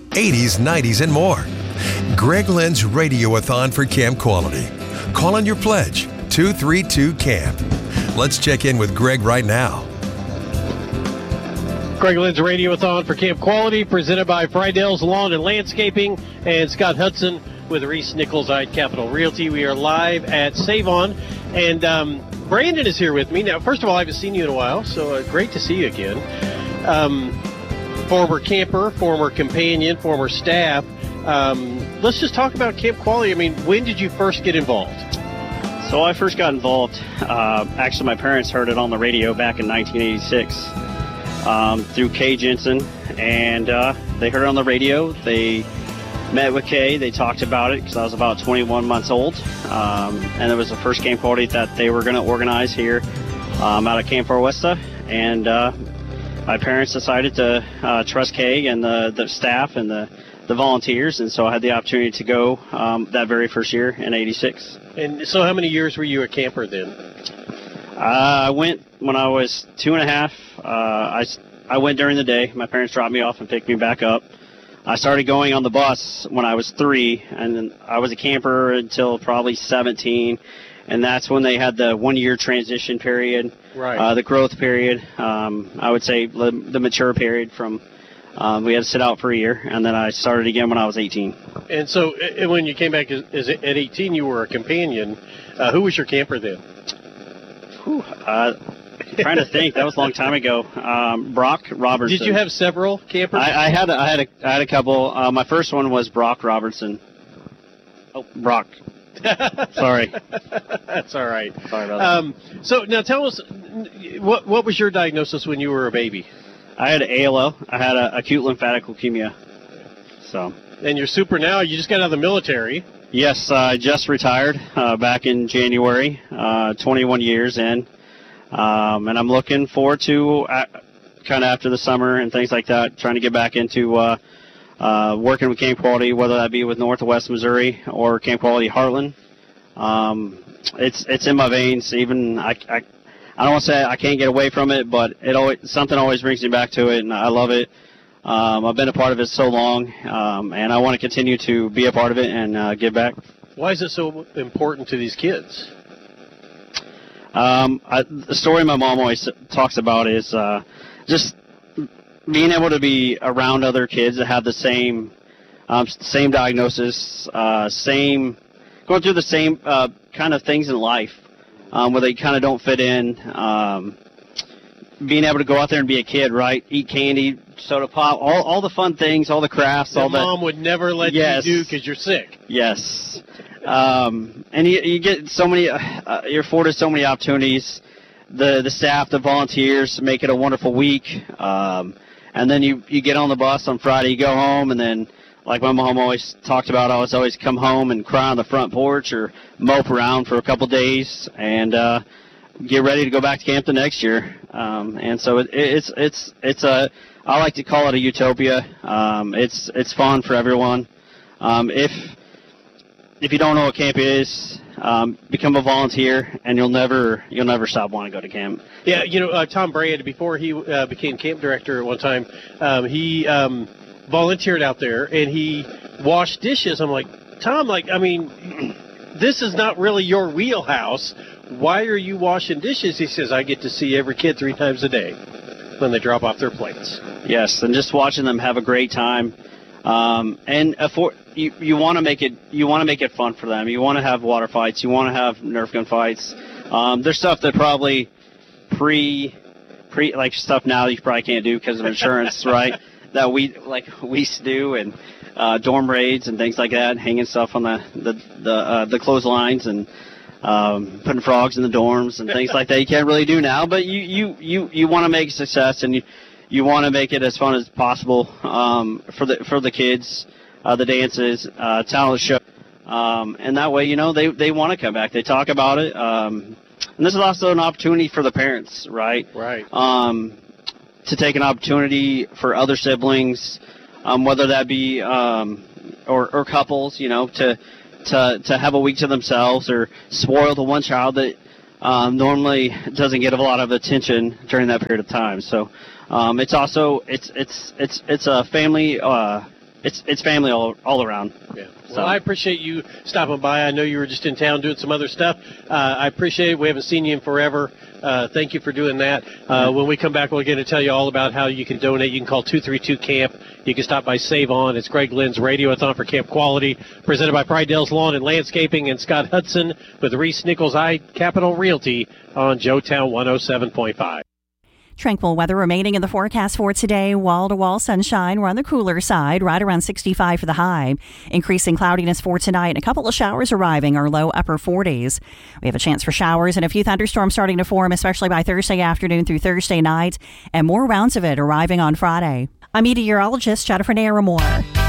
80s, 90s, and more. Greg Lynn's Radioathon for Camp Quality. Call in your pledge, 232-CAMP. Let's check in with Greg right now. Greg Lynn's Radioathon for Camp Quality, presented by Friedell's Lawn and Landscaping and Scott Hudson with Reese Nichols at Capital Realty. We are live at Save-On, and Brandon is here with me. Now, first of all, I haven't seen you in a while, so great to see you again. Former camper, former companion, former staff. Let's just talk about Camp Quality. I mean, when did you first get involved? So I first got involved, actually my parents heard it on the radio back in 1986 through Kay Jensen, and they heard it on the radio. They met with Kay, they talked about it because I was about 21 months old, and it was the first Camp Quality that they were going to organize here out of Camp Far Westa, and my parents decided to trust Kay and the staff and the volunteers, and so I had the opportunity to go that very first year in 86. And so how many years were you a camper then? I went when I was 2.5. I went during the day. My parents dropped me off and picked me back up. I started going on the bus when I was 3, and then I was a camper until probably 17, and that's when they had the 1-year transition period, right. The growth period, I would say the mature period from we had to sit out for a year, and then I started again when I was 18. And so when you came back at 18, you were a companion. Who was your camper then? Trying to think. That was a long time ago. Brock Robertson. Did you have several campers? I had a couple. My first one was Brock Robertson. Oh, Brock. Sorry. That's all right. Sorry about that. So now tell us, what was your diagnosis when you were a baby? I had ALL. I had acute lymphatic leukemia. So. And you're super now. You just got out of the military. Yes, I just retired back in January, 21 years in. And I'm looking forward to kind of after the summer and things like that, trying to get back into working with Camp Quality, whether that be with Northwest Missouri or Camp Quality Heartland. It's in my veins. Even I don't want to say I can't get away from it, but something always brings me back to it, and I love it. I've been a part of it so long, and I want to continue to be a part of it and give back. Why is it so important to these kids? The story my mom always talks about is just being able to be around other kids that have the same diagnosis, going through the same kind of things in life, where they kind of don't fit in. Being able to go out there and be a kid, right? Eat candy, soda pop, all the fun things, all the crafts. That mom would never let you do because you're sick. Yes. And you get so many, you're afforded so many opportunities. The staff, the volunteers make it a wonderful week. And then you get on the bus on Friday, you go home, and then, like my mom always talked about, I was always come home and cry on the front porch or mope around for a couple days and get ready to go back to camp the next year. And so it's I like to call it a utopia. It's fun for everyone. If you don't know what camp is, become a volunteer, and you'll never stop wanting to go to camp. Yeah, Tom Brand, before he became camp director at one time, he volunteered out there, and he washed dishes. I'm like, Tom, this is not really your wheelhouse. Why are you washing dishes? He says, I get to see every kid 3 times a day when they drop off their plates. Yes, and just watching them have a great time. And you want to make it fun for them. You want to have water fights. You want to have Nerf gun fights. There's stuff that probably like stuff now you probably can't do because of insurance, right? That we used to do, and dorm raids and things like that, hanging stuff on the clotheslines and putting frogs in the dorms and things like that. You can't really do now, but you want to make a success, and you want to make it as fun as possible for the kids, the dances, talent show, and that way, they want to come back. They talk about it, and this is also an opportunity for the parents, right? Right. To take an opportunity for other siblings, whether that be or couples, to have a week to themselves, or spoil the one child that normally doesn't get a lot of attention during that period of time. So it's also it's a family it's family all around. Yeah. Well, I appreciate you stopping by. I know you were just in town doing some other stuff. I appreciate it. We haven't seen you in forever. Thank you for doing that. When we come back, we're going to tell you all about how you can donate. You can call 232-CAMP. You can stop by Save On. It's Greg Lynn's Radiothon for Camp Quality, presented by Pridell's Lawn and Landscaping and Scott Hudson with Reese Nichols Capital Realty on Joetown 107.5. Tranquil weather remaining in the forecast for today. Wall-to-wall sunshine. We're on the cooler side, right around 65 for the high. Increasing cloudiness for tonight and a couple of showers arriving, our low upper 40s. We have a chance for showers and a few thunderstorms starting to form, especially by Thursday afternoon through Thursday night, and more rounds of it arriving on Friday. I'm meteorologist Jennifer Naramore.